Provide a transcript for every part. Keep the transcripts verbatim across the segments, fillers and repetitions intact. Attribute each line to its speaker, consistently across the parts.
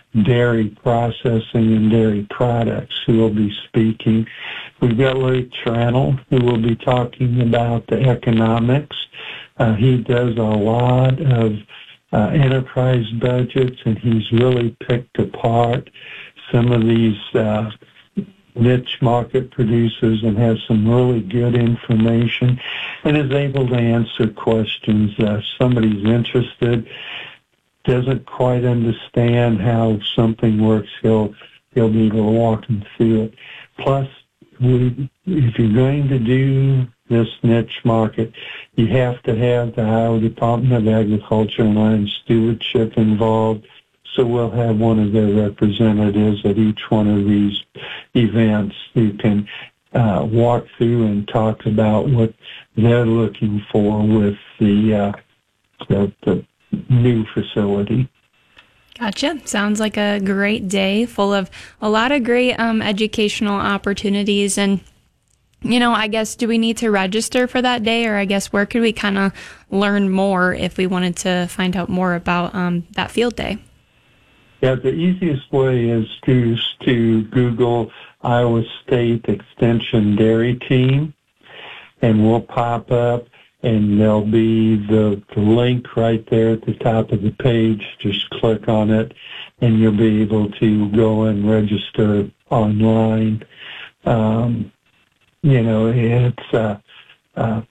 Speaker 1: dairy processing and dairy products who will be speaking. We've got Larry Tranel who will be talking about the economics. Uh, he does a lot of uh, enterprise budgets, and he's really picked apart some of these uh, niche market producers and has some really good information and is able to answer questions. Uh, if somebody's interested, doesn't quite understand how something works, he'll he'll be able to walk them through it. Plus, we, if you're going to do this niche market, you have to have the Iowa Department of Agriculture and Land Stewardship involved. So we'll have one of their representatives at each one of these events who can uh, walk through and talk about what they're looking for with the, uh, the, the new facility.
Speaker 2: Gotcha. Sounds like a great day full of a lot of great um, educational opportunities. And, you know, I guess, do we need to register for that day? Or I guess where could we kind of learn more if we wanted to find out more about um, that field day?
Speaker 1: Yeah, the easiest way is to, to Google Iowa State Extension Dairy Team, and we'll pop up, and there'll be the, the link right there at the top of the page. Just click on it, and you'll be able to go and register online. Um, you know, it's uh, uh,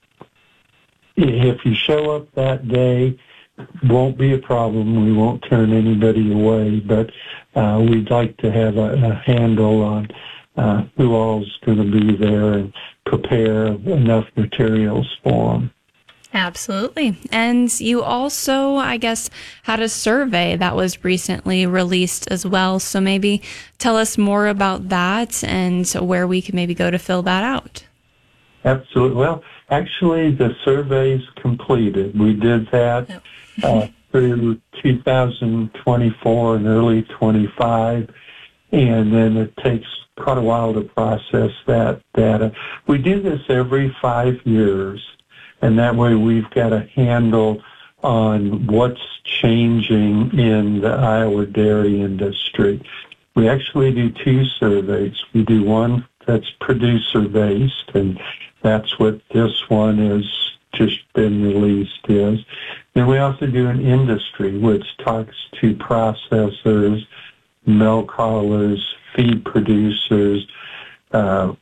Speaker 1: if you show up that day, won't be a problem. We won't turn anybody away, but uh, we'd like to have a, a handle on uh, who all's going to be there and prepare enough materials for them.
Speaker 2: Absolutely. And you also, I guess, had a survey that was recently released as well. So maybe tell us more about that and where we can maybe go to fill that out.
Speaker 1: Absolutely. Well, actually, the survey's completed. We did that uh, through two thousand twenty-four and early twenty-five, and then it takes quite a while to process that data. We do this every five years, and that way we've got a handle on what's changing in the Iowa dairy industry. We actually do two surveys. We do one that's producer-based, and that's what this one has just been released is. Then we also do an industry, which talks to processors, milk haulers, feed producers, uh,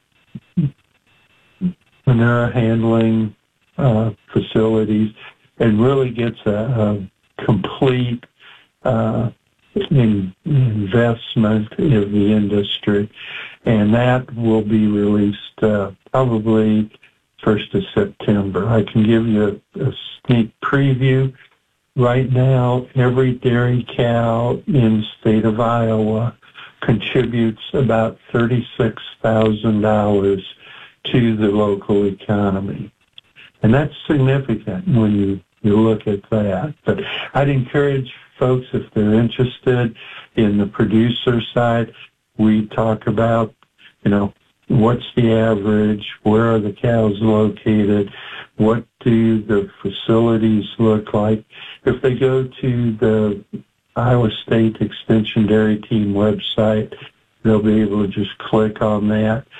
Speaker 1: manure handling uh, facilities, and really gets a, a complete uh, in, investment in the industry. And that will be released uh, probably first of September. I can give you a, a sneak preview. Right now, every dairy cow in the state of Iowa contributes about thirty-six thousand dollars to the local economy. And that's significant when you, you look at that. But I'd encourage folks, if they're interested in the producer side, we talk about, you know, what's the average, where are the cows located, what do the facilities look like. If they go to the Iowa State Extension Dairy Team website, they'll be able to just click on that.